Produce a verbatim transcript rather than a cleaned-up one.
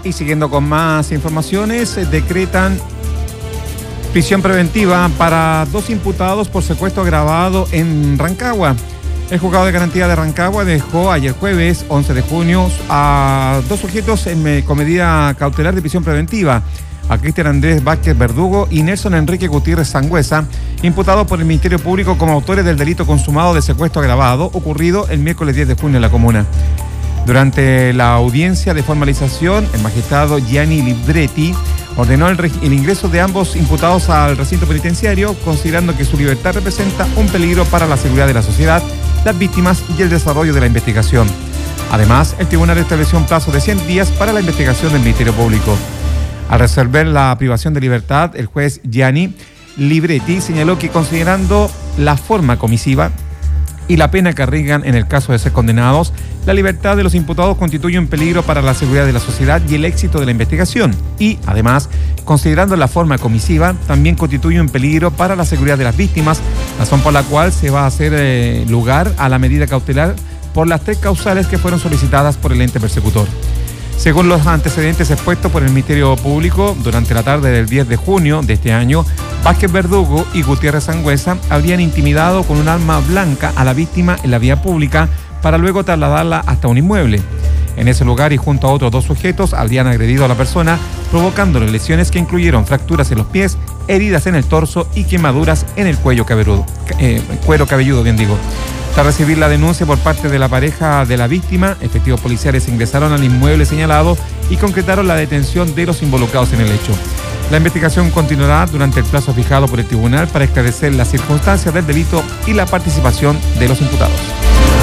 Y siguiendo con más informaciones, decretan prisión preventiva para dos imputados por secuestro agravado en Rancagua. El juzgado de garantía de Rancagua dejó ayer jueves once de junio a dos sujetos en, con medida cautelar de prisión preventiva, a Cristian Andrés Vázquez Verdugo y Nelson Enrique Gutiérrez Sangüesa, imputados por el Ministerio Público como autores del delito consumado de secuestro agravado ocurrido el miércoles diez de junio en la comuna. Durante la audiencia de formalización, el magistrado Gianni Libretti ordenó el, el ingreso de ambos imputados al recinto penitenciario, considerando que su libertad representa un peligro para la seguridad de la sociedad, las víctimas y el desarrollo de la investigación. Además, el tribunal estableció un plazo de cien días para la investigación del Ministerio Público. Al resolver la privación de libertad, el juez Gianni Libretti señaló que, considerando la forma comisiva y la pena que arriesgan en el caso de ser condenados, la libertad de los imputados constituye un peligro para la seguridad de la sociedad y el éxito de la investigación. Y, además, considerando la forma comisiva, también constituye un peligro para la seguridad de las víctimas, razón por la cual se va a hacer eh, lugar a la medida cautelar por las tres causales que fueron solicitadas por el ente persecutor. Según los antecedentes expuestos por el Ministerio Público, durante la tarde del diez de junio de este año, Vázquez Verdugo y Gutiérrez Sangüesa habrían intimidado con un arma blanca a la víctima en la vía pública para luego trasladarla hasta un inmueble. En ese lugar y junto a otros dos sujetos habrían agredido a la persona, provocándole lesiones que incluyeron fracturas en los pies, heridas en el torso y quemaduras en el cuello cabelludo, eh, cuero cabelludo, bien digo. Tras recibir la denuncia por parte de la pareja de la víctima, efectivos policiales ingresaron al inmueble señalado y concretaron la detención de los involucrados en el hecho. La investigación continuará durante el plazo fijado por el tribunal para esclarecer las circunstancias del delito y la participación de los imputados.